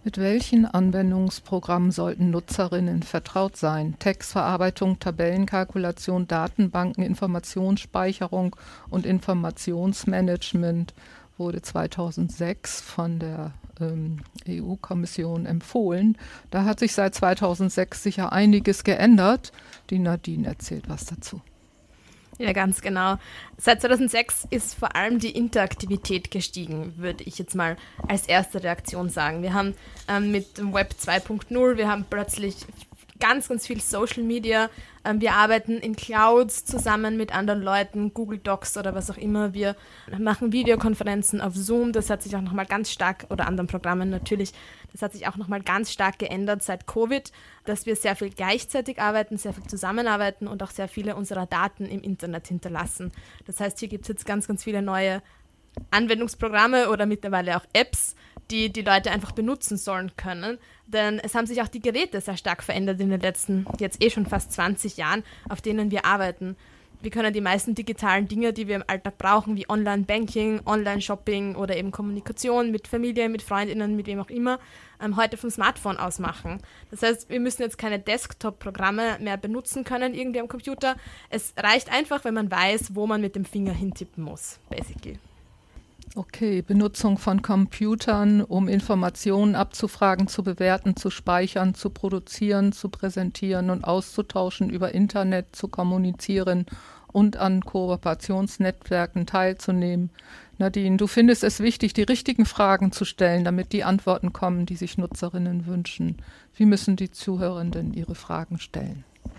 Mit welchen Anwendungsprogrammen sollten Nutzerinnen vertraut sein? Textverarbeitung, Tabellenkalkulation, Datenbanken, Informationsspeicherung und Informationsmanagement wurde 2006 von der EU-Kommission empfohlen. Da hat sich seit 2006 sicher einiges geändert. Die Nadine erzählt was dazu. Ja, ganz genau. Seit 2006 ist vor allem die Interaktivität gestiegen, würde ich jetzt mal als erste Reaktion sagen. Wir haben mit dem Web 2.0, wir haben plötzlich ganz, ganz viel Social Media. Wir arbeiten in Clouds zusammen mit anderen Leuten, Google Docs oder was auch immer. Wir machen Videokonferenzen auf Zoom. Das hat sich auch nochmal ganz stark, oder anderen Programmen natürlich, das hat sich auch nochmal ganz stark geändert seit Covid, dass wir sehr viel gleichzeitig arbeiten, sehr viel zusammenarbeiten und auch sehr viele unserer Daten im Internet hinterlassen. Das heißt, hier gibt es jetzt ganz, ganz viele neue Anwendungsprogramme oder mittlerweile auch Apps, die die Leute einfach benutzen sollen können. Denn es haben sich auch die Geräte sehr stark verändert in den letzten, jetzt schon fast 20 Jahren, auf denen wir arbeiten. Wir können die meisten digitalen Dinge, die wir im Alltag brauchen, wie Online-Banking, Online-Shopping oder eben Kommunikation mit Familie, mit Freundinnen, mit wem auch immer, heute vom Smartphone aus machen. Das heißt, wir müssen jetzt keine Desktop-Programme mehr benutzen können irgendwie am Computer. Es reicht einfach, wenn man weiß, wo man mit dem Finger hintippen muss, basically. Okay, Benutzung von Computern, um Informationen abzufragen, zu bewerten, zu speichern, zu produzieren, zu präsentieren und auszutauschen, über Internet zu kommunizieren und an Kooperationsnetzwerken teilzunehmen. Nadine, du findest es wichtig, die richtigen Fragen zu stellen, damit die Antworten kommen, die sich Nutzerinnen wünschen. Wie müssen die Zuhörenden ihre Fragen stellen?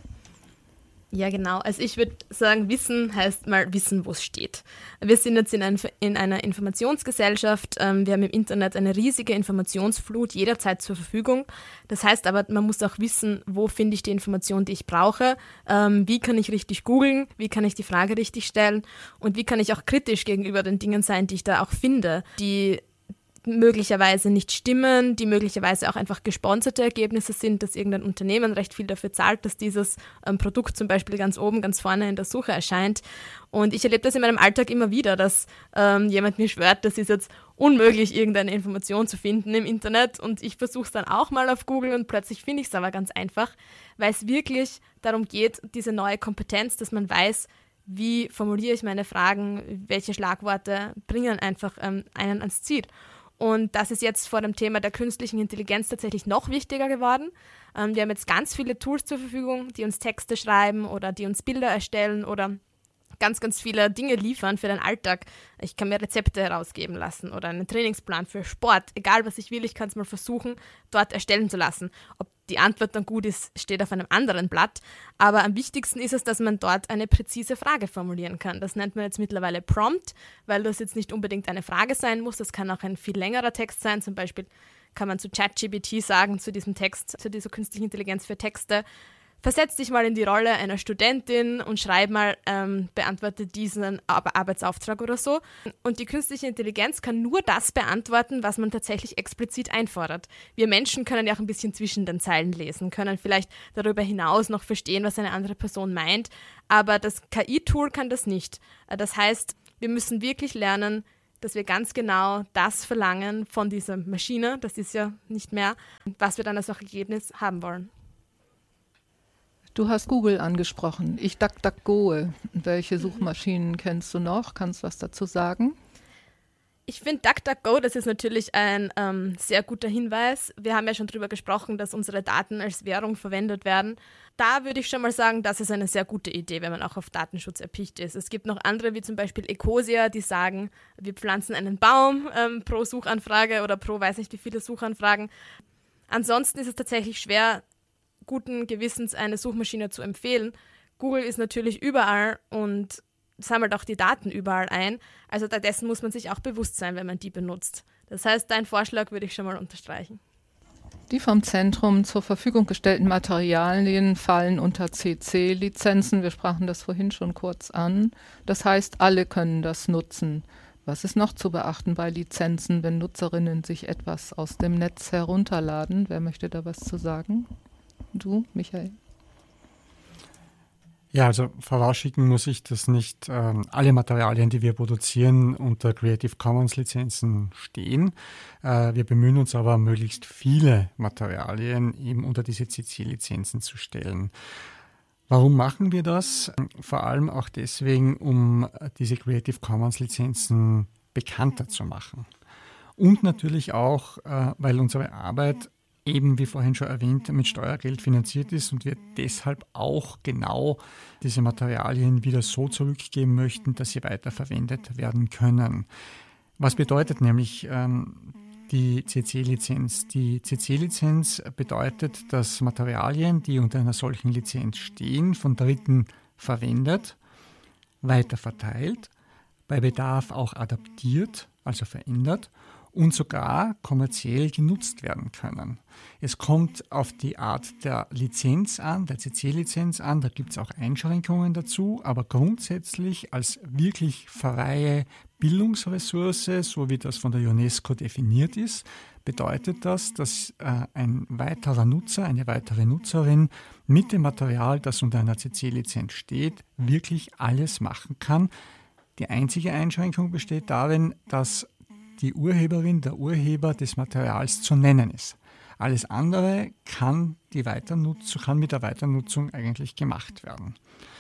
Ja, genau. Also ich würde sagen, Wissen heißt mal wissen, wo es steht. Wir sind jetzt in einer Informationsgesellschaft. Wir haben im Internet eine riesige Informationsflut jederzeit zur Verfügung. Das heißt aber, man muss auch wissen, wo finde ich die Information, die ich brauche, wie kann ich richtig googeln, wie kann ich die Frage richtig stellen und wie kann ich auch kritisch gegenüber den Dingen sein, die ich da auch finde, die möglicherweise nicht stimmen, die möglicherweise auch einfach gesponserte Ergebnisse sind, dass irgendein Unternehmen recht viel dafür zahlt, dass dieses Produkt zum Beispiel ganz oben, ganz vorne in der Suche erscheint. Und ich erlebe das in meinem Alltag immer wieder, dass jemand mir schwört, das ist jetzt unmöglich, irgendeine Information zu finden im Internet und ich versuche es dann auch mal auf Google und plötzlich finde ich es aber ganz einfach, weil es wirklich darum geht, diese neue Kompetenz, dass man weiß, wie formuliere ich meine Fragen, welche Schlagworte bringen einfach einen ans Ziel. Und das ist jetzt vor dem Thema der künstlichen Intelligenz tatsächlich noch wichtiger geworden. Wir haben jetzt ganz viele Tools zur Verfügung, die uns Texte schreiben oder die uns Bilder erstellen oder ganz, ganz viele Dinge liefern für den Alltag. Ich kann mir Rezepte herausgeben lassen oder einen Trainingsplan für Sport. Egal, was ich will, ich kann es mal versuchen, dort erstellen zu lassen. Ob die Antwort dann gut ist, steht auf einem anderen Blatt. Aber am wichtigsten ist es, dass man dort eine präzise Frage formulieren kann. Das nennt man jetzt mittlerweile Prompt, weil das jetzt nicht unbedingt eine Frage sein muss. Das kann auch ein viel längerer Text sein. Zum Beispiel kann man zu ChatGPT sagen, zu diesem Text, zu dieser künstlichen Intelligenz für Texte: Versetz dich mal in die Rolle einer Studentin und schreib mal, beantworte diesen Arbeitsauftrag oder so. Und die künstliche Intelligenz kann nur das beantworten, was man tatsächlich explizit einfordert. Wir Menschen können ja auch ein bisschen zwischen den Zeilen lesen, können vielleicht darüber hinaus noch verstehen, was eine andere Person meint, aber das KI-Tool kann das nicht. Das heißt, wir müssen wirklich lernen, dass wir ganz genau das verlangen von dieser Maschine, das ist ja nicht mehr, was wir dann als Ergebnis haben wollen. Du hast Google angesprochen. Ich DuckDuckGoe. Welche Suchmaschinen kennst du noch? Kannst du was dazu sagen? Ich finde DuckDuckGo, das ist natürlich ein sehr guter Hinweis. Wir haben ja schon darüber gesprochen, dass unsere Daten als Währung verwendet werden. Da würde ich schon mal sagen, das ist eine sehr gute Idee, wenn man auch auf Datenschutz erpicht ist. Es gibt noch andere, wie zum Beispiel Ecosia, die sagen, wir pflanzen einen Baum pro Suchanfrage oder pro weiß nicht wie viele Suchanfragen. Ansonsten ist es tatsächlich schwer, guten Gewissens eine Suchmaschine zu empfehlen. Google ist natürlich überall und sammelt auch die Daten überall ein. Also dessen muss man sich auch bewusst sein, wenn man die benutzt. Das heißt, deinen Vorschlag würde ich schon mal unterstreichen. Die vom Zentrum zur Verfügung gestellten Materialien fallen unter CC-Lizenzen. Wir sprachen das vorhin schon kurz an. Das heißt, alle können das nutzen. Was ist noch zu beachten bei Lizenzen, wenn Nutzerinnen sich etwas aus dem Netz herunterladen? Wer möchte da was zu sagen? Du, Michael? Ja, also vorausschicken muss ich, dass nicht alle Materialien, die wir produzieren, unter Creative Commons Lizenzen stehen. Wir bemühen uns aber, möglichst viele Materialien eben unter diese CC-Lizenzen zu stellen. Warum machen wir das? Vor allem auch deswegen, um diese Creative Commons Lizenzen bekannter zu machen. Und natürlich auch, weil unsere Arbeit eben, wie vorhin schon erwähnt, mit Steuergeld finanziert ist und wir deshalb auch genau diese Materialien wieder so zurückgeben möchten, dass sie weiterverwendet werden können. Was bedeutet nämlich die CC-Lizenz? Die CC-Lizenz bedeutet, dass Materialien, die unter einer solchen Lizenz stehen, von Dritten verwendet, weiterverteilt, bei Bedarf auch adaptiert, also verändert, und sogar kommerziell genutzt werden können. Es kommt auf die Art der Lizenz an, der CC-Lizenz an, da gibt es auch Einschränkungen dazu, aber grundsätzlich als wirklich freie Bildungsressource, so wie das von der UNESCO definiert ist, bedeutet das, dass ein weiterer Nutzer, eine weitere Nutzerin mit dem Material, das unter einer CC-Lizenz steht, wirklich alles machen kann. Die einzige Einschränkung besteht darin, dass die Urheberin, der Urheber des Materials zu nennen ist. Alles andere kann mit der Weiternutzung eigentlich gemacht werden.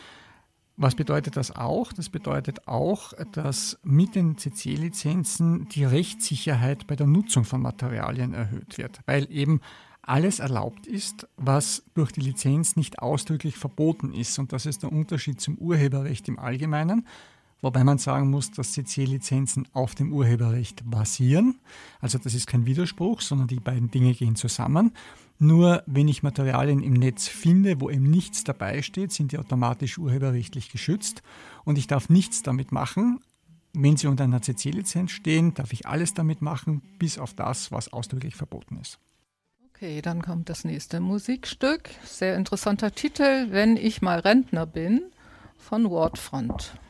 Was bedeutet das auch? Das bedeutet auch, dass mit den CC-Lizenzen die Rechtssicherheit bei der Nutzung von Materialien erhöht wird, weil eben alles erlaubt ist, was durch die Lizenz nicht ausdrücklich verboten ist. Und das ist der Unterschied zum Urheberrecht im Allgemeinen. Wobei man sagen muss, dass CC-Lizenzen auf dem Urheberrecht basieren. Also das ist kein Widerspruch, sondern die beiden Dinge gehen zusammen. Nur wenn ich Materialien im Netz finde, wo eben nichts dabei steht, sind die automatisch urheberrechtlich geschützt und ich darf nichts damit machen. Wenn sie unter einer CC-Lizenz stehen, darf ich alles damit machen, bis auf das, was ausdrücklich verboten ist. Okay, dann kommt das nächste Musikstück. Sehr interessanter Titel, Wenn ich mal Rentner bin, von Wordfront.